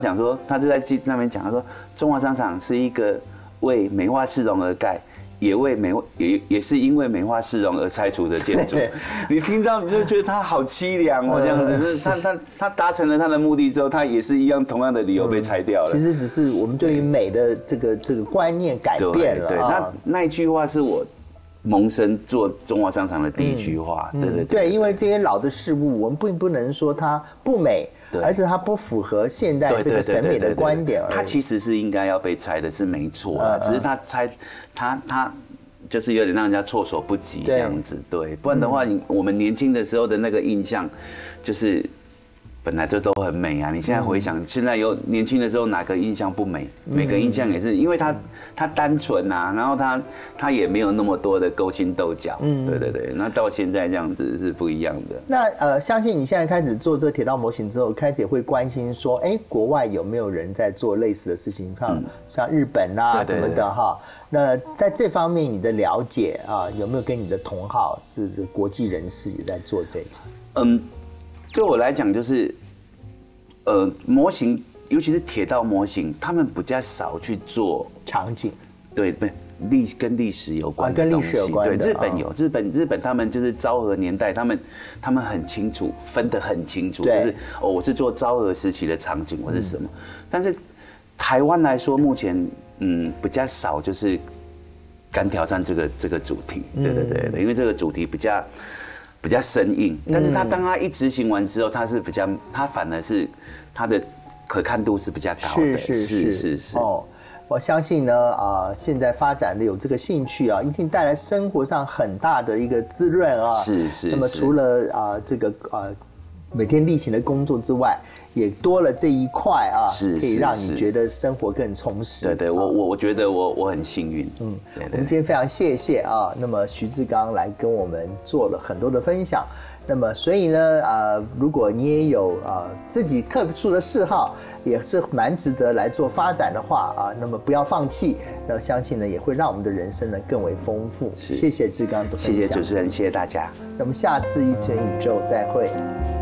讲说，他就在那边讲，他说中华商场是一个为美化市容而盖，也是因为美化市容而拆除的建筑。你听到你就觉得他好凄凉哦，这样子。他达成了他的目的之后，他也是一样同样的理由被拆掉了。 其实只是我们对于美的这个观念改变了。 对，那一句话是我萌生做中华商场的第一句话。对， 因为这些老的事物，我们并不能说它不美。而是它不符合现在这个审美的观点而已。 它其实是应该要被拆的，是没错，只是它拆，它就是有点让人家措手不及这样子。对，不然的话，我们年轻的时候的那个印象，就是本来就都很美啊。你现在回想，现在有年轻的时候哪个印象不美？每个印象也是，因为它单纯啊，然后它也没有那么多的勾心斗角。对，那到现在这样子是不一样的。 那相信你现在开始做这个铁道模型之后，开始也会关心说，国外有没有人在做类似的事情？像日本啊什么的哈。那在这方面你的了解啊，有没有跟你的同好是国际人士也在做这个？ 对我来讲，就是模型，尤其是铁道模型，他们比较少去做场景。 对，跟历史有关的跟历史有关的。 对，日本有日本他们就是昭和年代，他们很清楚，分得很清楚，就是我是做昭和时期的场景，我是什么。但是台湾来说，目前比较少，就是敢挑战这个主题。对，因为这个主题比较生硬，但是当他一执行完之后，他反而是他的可看度是比较高的。是。 我相信呢，现在发展的有这个兴趣啊，一定带来生活上很大的一个滋润啊。 是。 那么除了这个每天例行的工作之外，也多了这一块啊，可以让你觉得生活更充实。 对，我觉得我很幸运。 我们今天非常谢谢啊，那么徐志刚来跟我们做了很多的分享。那么所以呢，如果你也有自己特殊的嗜好，也是蛮值得来做发展的话啊，那么不要放弃，那相信呢也会让我们的人生呢更为丰富。谢谢志刚的分享， 谢谢主持人，谢谢大家。 那么下次一拳宇宙再会。